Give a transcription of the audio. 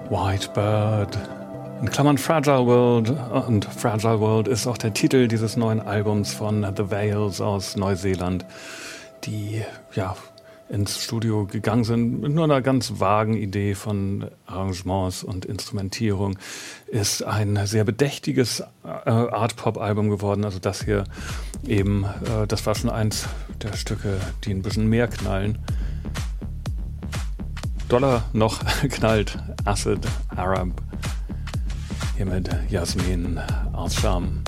White Bird, in Klammern Fragile World, und Fragile World ist auch der Titel dieses neuen Albums von The Vales aus Neuseeland, die ja ins Studio gegangen sind mit nur einer ganz vagen Idee von Arrangements und Instrumentierung. Ist ein sehr bedächtiges Art-Pop-Album geworden, also das hier eben, das war schon eins der Stücke, die ein bisschen mehr knallen. Doller noch knallt Acid Arab hier mit Jasmin aus Scham.